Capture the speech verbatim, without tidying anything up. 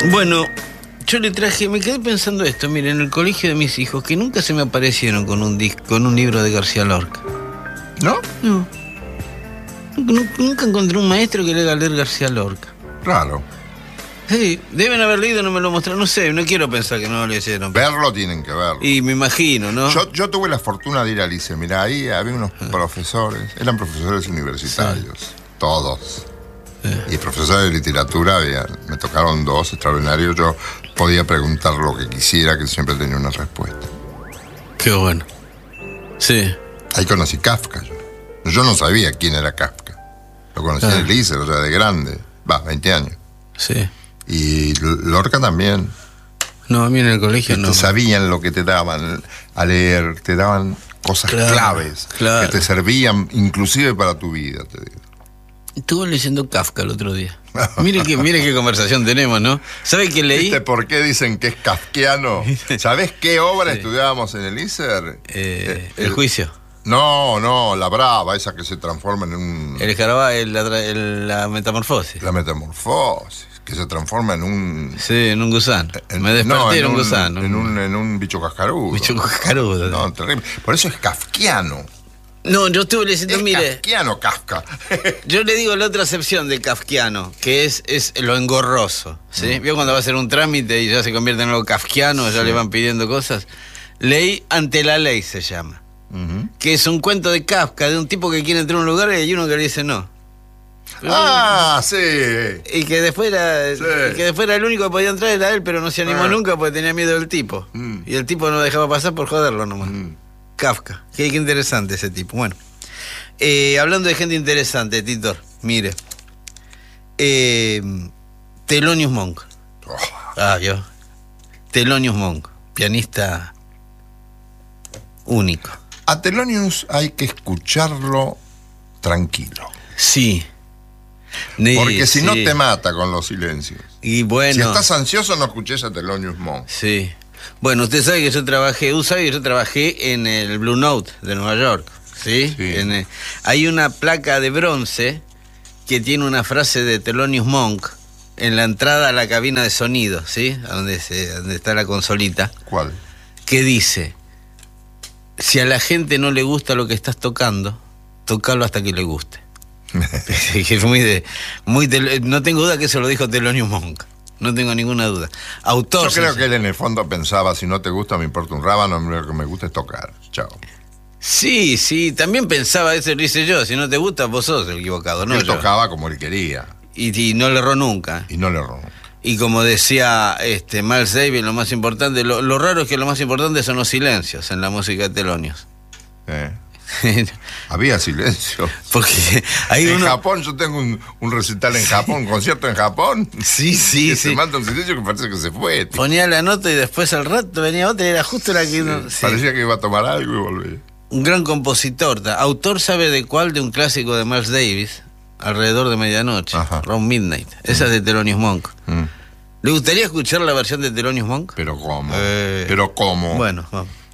Bueno, yo le traje, me quedé pensando esto, miren, en el colegio de mis hijos, que nunca se me aparecieron con un disco, con un libro de García Lorca. ¿No? No. Nunca, nunca encontré un maestro que le haga leer García Lorca. Claro. Sí, deben haber leído, no me lo mostraron, no sé, no quiero pensar que no lo leyeron. Verlo tienen que verlo. Y me imagino, ¿no? Yo, yo tuve la fortuna de ir al Lice. Mirá, ahí había unos profesores, eran profesores universitarios, sí. Todos. Sí. Y profesores de literatura, había, me tocaron dos extraordinarios. Yo podía preguntar lo que quisiera, que siempre tenía una respuesta. Qué bueno. Sí. Ahí conocí Kafka. Yo, yo no sabía quién era Kafka. Lo conocí ah. en el Lice, o sea, de grande. Va, veinte años. Sí. Y Lorca también. No, a mí en el colegio que no. Sabían lo que te daban a leer, te daban cosas claro, claves claro. que te servían inclusive para tu vida, te digo. Estuve leyendo Kafka el otro día. Mire que, mire qué conversación tenemos, ¿no? ¿Sabe qué leí? ¿Viste por qué dicen que es kafkiano? ¿Sabés qué obra sí. estudiábamos en el ISER? Eh, eh, el, el juicio. No, no, la brava, esa que se transforma en un... El escarabajo, la, la metamorfosis. La metamorfosis. Que se transforma en un... Sí, en un gusano. En, Me desperté no, en en un, un gusano. En un, en un bicho cascarudo. Bicho cascarudo. No, terrible. Por eso es kafkiano. No, yo estuve leyendo, es mire... kafkiano, Kafka. Yo le digo la otra acepción de kafkiano, que es, es lo engorroso, ¿sí? Mm. ¿Vio cuando va a hacer un trámite y ya se convierte en algo kafkiano, sí. ya le van pidiendo cosas? Leí Ante la ley, se llama. Uh-huh. Que es un cuento de Kafka, de un tipo que quiere entrar a un lugar y hay uno que le dice no. Ah, sí. Y que después era, sí. y que después era el único que podía entrar, era él, pero no se animó ah. nunca porque tenía miedo del tipo. Mm. Y el tipo no dejaba pasar por joderlo nomás. Mm. Kafka. Qué, qué interesante ese tipo. Bueno, eh, hablando de gente interesante, Tito, mire. Eh, Thelonious Monk. Oh. Ah, yo. Thelonious Monk, pianista único. A Thelonious hay que escucharlo tranquilo. Sí. Porque si sí. no te mata con los silencios. Y bueno. Si estás ansioso, no escuches a Thelonious Monk. Sí. Bueno, usted sabe que yo trabajé, usted sabe que yo trabajé en el Blue Note de Nueva York. ¿Sí? sí. En el, hay una placa de bronce que tiene una frase de Thelonious Monk en la entrada a la cabina de sonido, ¿sí? A donde, se, donde está la consolita. ¿Cuál? Que dice: si a la gente no le gusta lo que estás tocando, tocalo hasta que le guste. Que es muy de, muy de, no tengo duda que se lo dijo Thelonious Monk. No tengo ninguna duda. Autor. Yo creo que él en el fondo pensaba: si no te gusta, me importa un rábano, lo que me gusta es tocar. Chao. Sí, sí, también pensaba eso, lo hice yo. Si no te gusta, vos sos el equivocado, ¿no? Él yo. tocaba como él quería. Y, y no le erró nunca. Y no le erró. Y como decía este, Miles Davis, lo más importante, lo, lo raro es que lo más importante son los silencios en la música de Thelonious. Eh. Había silencio. Porque hay en uno... Japón, yo tengo un, un recital en Japón, un concierto en Japón. Sí, sí, que sí. Se manda un silencio que parece que se fue. Tío. Ponía la nota y después al rato venía otra y era justo la que sí, uno... Sí. Parecía que iba a tomar algo y volvía. Un gran compositor. Autor, ¿sabe de cuál? De un clásico de Miles Davis, Alrededor de medianoche. Ajá. Round Midnight. Esa mm. es de Thelonious Monk. Mm. ¿Le gustaría escuchar la versión de Thelonious Monk? Pero cómo. Eh... Pero cómo. Bueno, vamos.